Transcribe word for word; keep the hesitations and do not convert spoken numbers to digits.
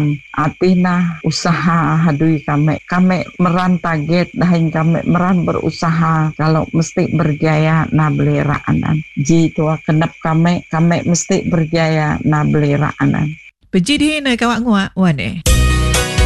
Atina usaha hadui kami kami meran target dahin kami meran berusaha kalau mesti berjaya na beli raanan ji tua kenap kami kami mesti berjaya na beli raanan Beji di na kawak nguak wan eh